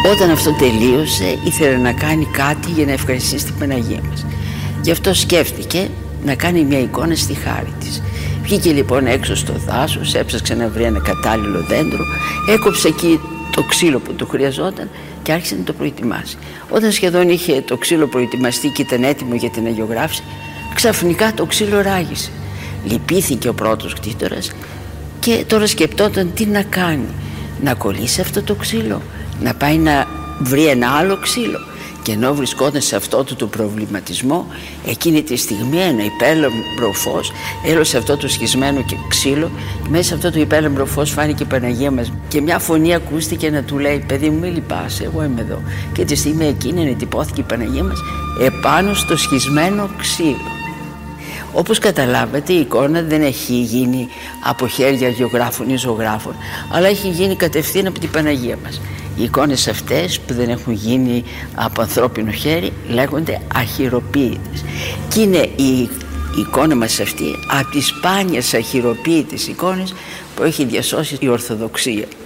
Όταν αυτό τελείωσε, ήθελε να κάνει κάτι για να ευχαριστήσει την Παναγία μας. Γι' αυτό σκέφτηκε να κάνει μια εικόνα στη χάρη της. Βγήκε λοιπόν έξω στο δάσος, έψαξε να βρει ένα κατάλληλο δέντρο, έκοψε εκεί το ξύλο που του χρειαζόταν και άρχισε να το προετοιμάσει. Όταν σχεδόν είχε το ξύλο προετοιμαστεί και ήταν έτοιμο για την αγιογράφηση, ξαφνικά το ξύλο ράγισε. Λυπήθηκε ο πρώτος κτήτορας και τώρα σκεπτόταν τι να κάνει. Να κολλήσει αυτό το ξύλο, να πάει να βρει ένα άλλο ξύλο. Και ενώ βρισκόταν σε αυτό το προβληματισμό, εκείνη τη στιγμή ένα υπέρλαμπρο φως έλωσε αυτό το σχισμένο ξύλο. Μέσα σε αυτό το υπέρλαμπρο φως φάνηκε η Παναγία μας και μια φωνή ακούστηκε να του λέει: «Παιδί μου, μην λυπάσαι, εγώ είμαι εδώ». Και τη στιγμή εκείνη ενετυπώθηκε η Παναγία μας επάνω στο σχισμένο ξύλο. Όπως καταλάβατε, η εικόνα δεν έχει γίνει από χέρια γεωγράφων ή ζωγράφων, αλλά έχει γίνει κατευθείαν από την Παναγία μας. Οι εικόνες αυτές που δεν έχουν γίνει από ανθρώπινο χέρι λέγονται αχειροποίητες. Και είναι η εικόνα μας αυτή από τις σπάνιες αχειροποίητες εικόνες που έχει διασώσει η Ορθοδοξία.